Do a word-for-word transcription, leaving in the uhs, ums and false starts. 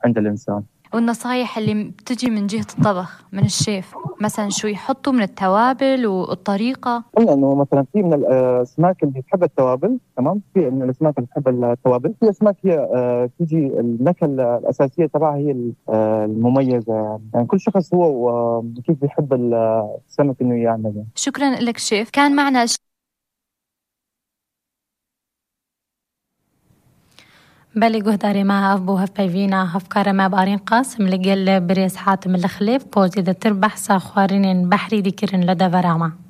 عند الإنسان. والنصايح اللي بتجي من جهة الطبخ من الشيف مثلا شو يحطوا من التوابل والطريقة؟ قلنا إنه مثلا في من الأسماك اللي بتحب التوابل، تمام، في من الأسماك اللي بتحب التوابل، في أسماك هي آه تيجي النكهة الأساسية تبعها هي المميزة، يعني كل شخص هو وكيف بيحب السمك إنه يعمل. شكرا لك شيف. كان معنا بلي جهداري ما أبو هفبيفينا هفكار ما بارين قاسم لقل بريس حاتم الخليف بوزي دا تربح ساخوارين بحري ذكرن لدى فراما.